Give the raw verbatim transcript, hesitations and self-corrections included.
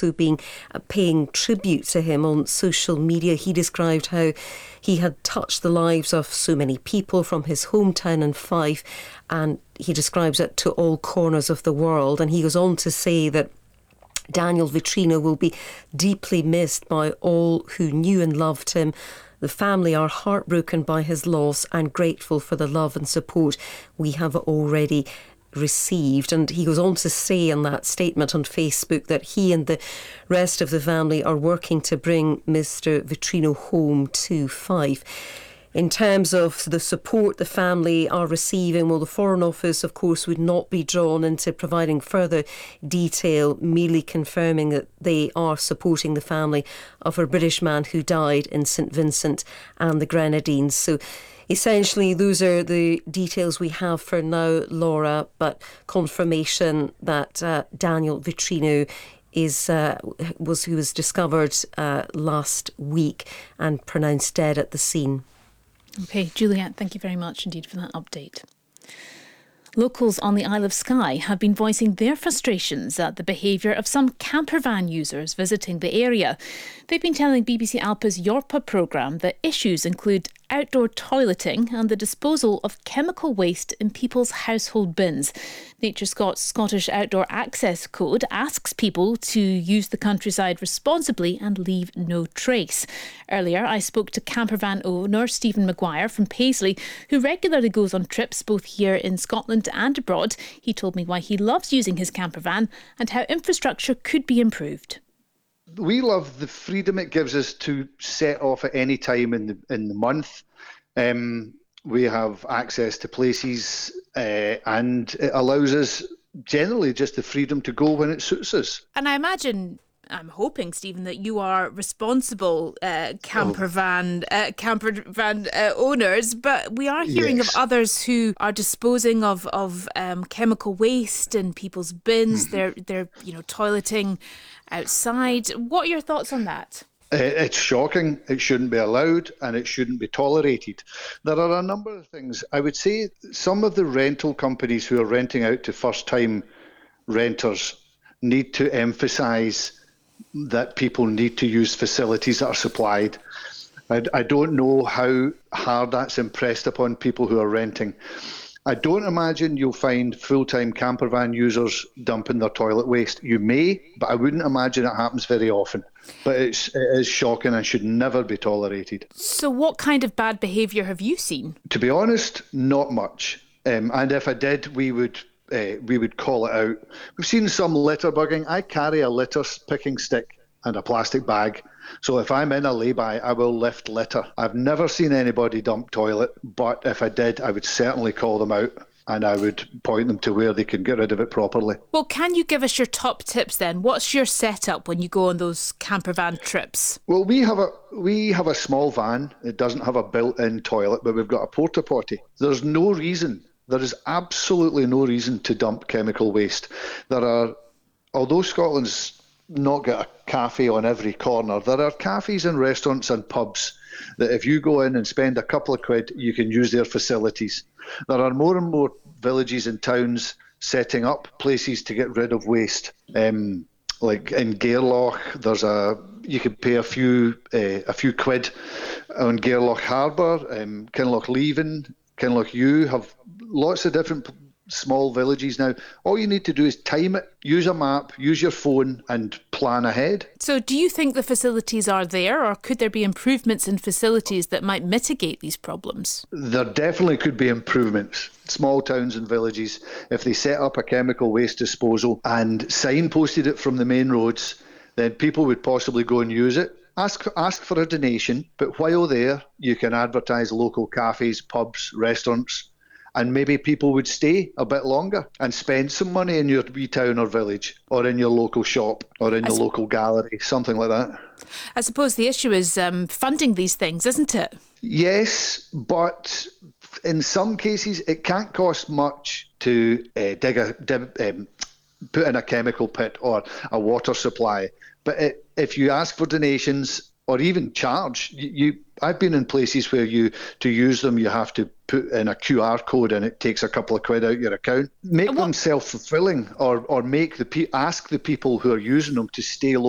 also been uh, paying tribute to him on social media. He described how he had touched the lives of so many people from his hometown in Fife, and he describes it to all corners of the world. And he goes on to say that Daniel Vitrino will be deeply missed by all who knew and loved him. The family are heartbroken by his loss and grateful for the love and support we have already received. And he goes on to say in that statement on Facebook that he and the rest of the family are working to bring Mister Vitrino home to Fife. In terms of the support the family are receiving, well, the Foreign Office, of course, would not be drawn into providing further detail, merely confirming that they are supporting the family of a British man who died in St Vincent and the Grenadines. So essentially, those are the details we have for now, Laura, but confirmation that uh, Daniel Vitrino is uh, was who was discovered uh, last week and pronounced dead at the scene. OK, Juliet, thank you very much indeed for that update. Locals on the Isle of Skye have been voicing their frustrations at the behaviour of some campervan users visiting the area. They've been telling B B C Alpa's Yorpa programme that issues include outdoor toileting and the disposal of chemical waste in people's household bins. Nature Scott's Scottish Outdoor Access Code asks people to use the countryside responsibly and leave no trace. Earlier, I spoke to campervan owner Stephen Maguire from Paisley, who regularly goes on trips both here in Scotland and abroad. He told me why he loves using his campervan and how infrastructure could be improved. We love the freedom it gives us to set off at any time in the in the month. Um, we have access to places uh, and it allows us generally just the freedom to go when it suits us. And I imagine, I'm hoping, Stephen, that you are responsible uh, camper van uh, camper van uh, owners, but we are hearing yes. of others who are disposing of of um, chemical waste in people's bins. Mm-hmm. They're they're you know toileting outside. What are your thoughts on that? It's shocking. It shouldn't be allowed and it shouldn't be tolerated. There are a number of things. I would say some of the rental companies who are renting out to first-time renters need to emphasise that people need to use facilities that are supplied. I, I don't know how hard that's impressed upon people who are renting. I don't imagine you'll find full-time campervan users dumping their toilet waste. You may, but I wouldn't imagine it happens very often. But it's, it is shocking and should never be tolerated. So what kind of bad behaviour have you seen? To be honest, not much. Um, and if I did, we would uh, we would call it out. We've seen some litter bugging. I carry a litter picking stick and a plastic bag. So if I'm in a lay-by, I will lift litter. I've never seen anybody dump toilet, but if I did, I would certainly call them out and I would point them to where they can get rid of it properly. Well, can you give us your top tips then? What's your setup when you go on those camper van trips? Well, we have a we have a small van. It doesn't have a built-in toilet, but we've got a porta potty. There's no reason, there is absolutely no reason to dump chemical waste. There are, although Scotland's not got a cafe on every corner, there are cafes and restaurants and pubs that if you go in and spend a couple of quid, you can use their facilities. There are more and more villages and towns setting up places to get rid of waste. Um, like in Gairloch, there's a you can pay a few uh, a few quid on Gairloch Harbour. Um, Kinloch Leven, Kinloch U have lots of different small villages now. All you need to do is time it, use a map, use your phone and plan ahead. So do you think the facilities are there, or could there be improvements in facilities that might mitigate these problems? There definitely could be improvements. Small towns and villages, if they set up a chemical waste disposal and signposted it from the main roads, then people would possibly go and use it. Ask ask for a donation, but while there, you can advertise local cafes, pubs, restaurants, and maybe people would stay a bit longer and spend some money in your wee town or village or in your local shop or in your su- local gallery, something like that. I suppose the issue is um, funding these things, isn't it? Yes, but in some cases it can't cost much to uh, dig a, dig, um, put in a chemical pit or a water supply. But it, if you ask for donations or even charge, you, you I've been in places where you to use them you have to put in a Q R code and it takes a couple of quid out your account. Make them self-fulfilling or or make the pe- ask the people who are using them to stay local.